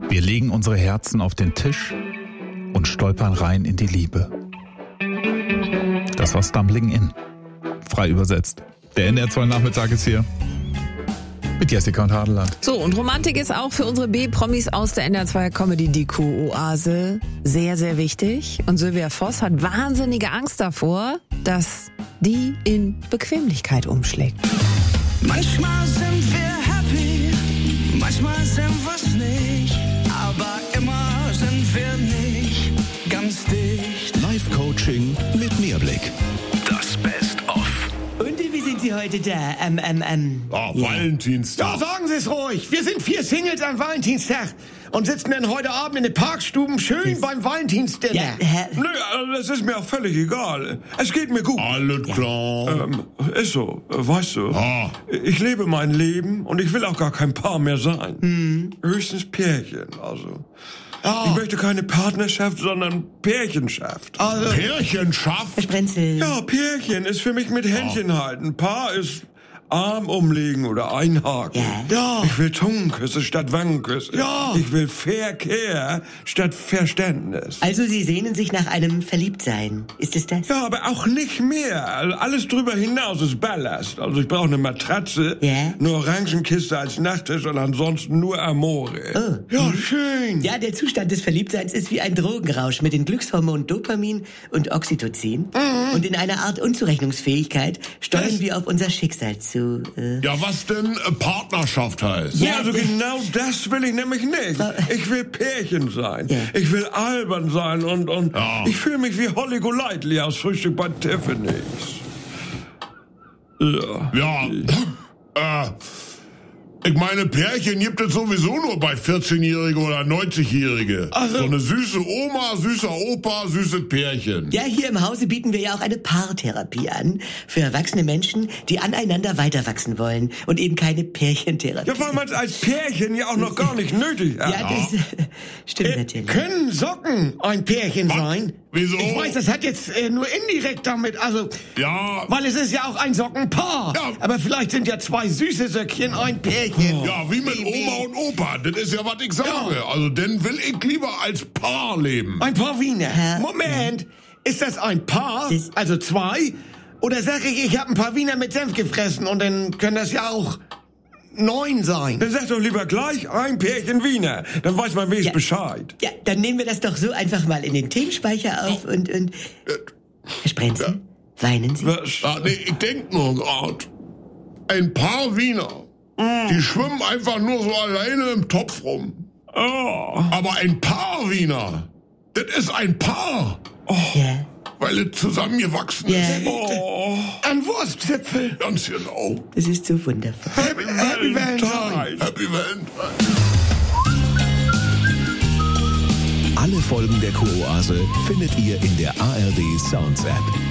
Wir legen unsere Herzen auf den Tisch und stolpern rein in die Liebe. Das war Stumbling In. Frei übersetzt. Der NDR 2 Nachmittag ist hier. Mit Jessica und Hadeland. So, und Romantik ist auch für unsere B-Promis aus der NDR 2 Comedy die Q-Oase sehr, sehr wichtig. Und Sylvia Voss hat wahnsinnige Angst davor, dass die in Bequemlichkeit umschlägt. Manchmal sind wir happy, manchmal sind wir's nicht, aber immer sind wir nicht ganz dicht. Live-Coaching mit Mehrblick. Das Best-of. Und wie sind Sie heute da? Valentinstag. Ja, sagen Sie es ruhig. Wir sind 4 Singles am Valentinstag und sitzen dann heute Abend in den Parkstuben schön beim Valentinsdinner. Ja, Nö, das ist mir auch völlig egal. Es geht mir gut. Alles klar. Ist so, weißt du. Ah. Ich lebe mein Leben und ich will auch gar kein Paar mehr sein. Höchstens Pärchen, also. Ich möchte keine Partnerschaft, sondern Pärchenschaft. Pärchenschaft? Herr Sprenzel. Ja, Pärchen ist für mich mit Händchen halten. Paar ist Arm umlegen oder einhaken. Ja. Ich will Zungenküsse statt Wangenküsse. Ja. Ich will Verkehr statt Verständnis. Also Sie sehnen sich nach einem Verliebtsein. Ist es das? Ja, aber auch nicht mehr. Also alles drüber hinaus ist Ballast. Also ich brauche eine Matratze, Ja. eine Orangenkiste als Nachttisch und ansonsten nur Amore. Oh. Ja, schön. Ja, der Zustand des Verliebtseins ist wie ein Drogenrausch mit den Glückshormonen Dopamin und Oxytocin. Und in einer Art Unzurechnungsfähigkeit steuern wir auf unser Schicksal zu. Ja, was denn Partnerschaft heißt? Ja, also genau das will ich nämlich nicht. Ich will Pärchen sein. Ja. Ich will albern sein und Ja. ich fühle mich wie Holly Golightly aus Frühstück bei Tiffany's. Ja. Ja, ich meine, Pärchen gibt es sowieso nur bei 14-Jährige oder 90-Jährige. Also- So eine süße Oma, süßer Opa, süßes Pärchen. Ja, hier im Hause bieten wir ja auch eine Paartherapie an. Für erwachsene Menschen, die aneinander weiterwachsen wollen. Und eben keine Pärchentherapie. Ja, weil man es als Pärchen ja auch noch gar nicht nötig hat. Ja, das stimmt natürlich. Können Socken ein Pärchen sein? Wieso? Ich weiß, das hat jetzt nur indirekt damit, also... Ja. Weil es ist ja auch ein Sockenpaar. Ja. Aber vielleicht sind ja 2 süße Söckchen ein Pärchen. Ja, wie mit Oma und Opa. Das ist ja, was ich sage. Ja. Also, dann will ich lieber als Paar leben. Ein Paar Wiener. Hä? Moment, ist das ein Paar? Das- Also 2? Oder sag ich habe ein paar Wiener mit Senf gefressen und dann können das ja auch 9 sein. Dann sag doch lieber gleich ein Pärchen Wiener. Dann weiß man wenigstens Ja. Bescheid. Ja, dann nehmen wir das doch so einfach mal in den Themenspeicher auf und Herr Sprenzel, weinen Sie? Was? Ah, nee, ich denk nur grad. Ein Paar Wiener, die schwimmen einfach nur so alleine im Topf rum. Oh. Aber ein Paar Wiener, das ist ein Paar, Ja. weil es zusammengewachsen Ja, ist. Oh. Ein Wurstzipfel. Ganz genau. das ist so wundervoll. Happy Valentine. Happy Valentine. Alle Folgen der Q-Oase findet ihr in der ARD Sounds App.